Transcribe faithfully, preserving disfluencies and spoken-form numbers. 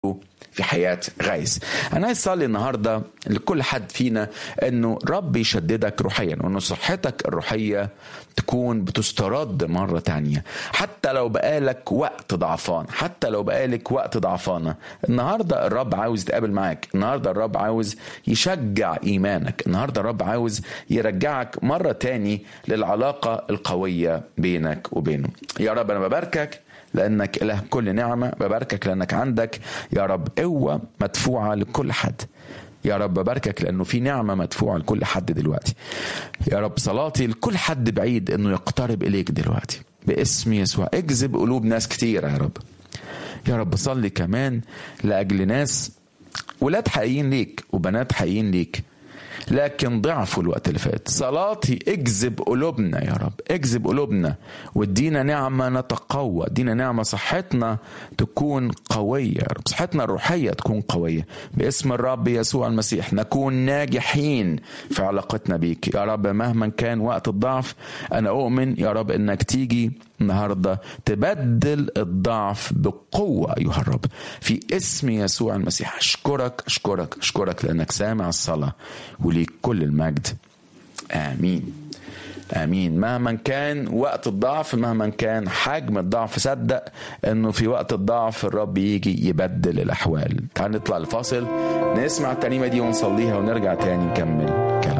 في حياة غايز. أنا عايز أصلي النهاردة لكل حد فينا أنه رب يشددك روحيا، وأنه صحتك الروحية تكون بتسترد مرة تانية، حتى لو بقالك وقت ضعفان، حتى لو بقالك وقت ضعفانة. النهاردة الرب عاوز يتقابل معاك، النهاردة الرب عاوز يشجع إيمانك، النهاردة الرب عاوز يرجعك مرة تاني للعلاقة القوية بينك وبينه. يا رب أنا بباركك لأنك إله كل نعمة، بباركك لأنك عندك يا رب قوة مدفوعة لكل حد. يا رب بباركك لأنه في نعمة مدفوعة لكل حد دلوقتي. يا رب صلاتي لكل حد بعيد أنه يقترب إليك دلوقتي باسم يسوع. اجذب قلوب ناس كتير يا رب. يا رب صلي كمان لأجل ناس ولاد حقيقيين ليك وبنات حقيقيين ليك لكن ضعفوا الوقت اللي فات. صلاتي اجذب قلوبنا يا رب، اجذب قلوبنا وادينا نعمة نتقوى، ادينا نعمة صحتنا تكون قوية يا رب، صحتنا الروحية تكون قوية باسم الرب يسوع المسيح. نكون ناجحين في علاقتنا بيك يا رب مهما كان وقت الضعف. أنا أؤمن يا رب إنك تيجي النهاردة تبدل الضعف بقوة أيها الرب في اسم يسوع المسيح. أشكرك أشكرك أشكرك لأنك سامع الصلاة وليك كل المجد. آمين آمين. مهما كان وقت الضعف، مهما كان حجم الضعف، صدق أنه في وقت الضعف الرب يجي يبدل الأحوال. تعال نطلع الفاصل نسمع الترنيمة دي ونصليها ونرجع تاني نكمل كلام.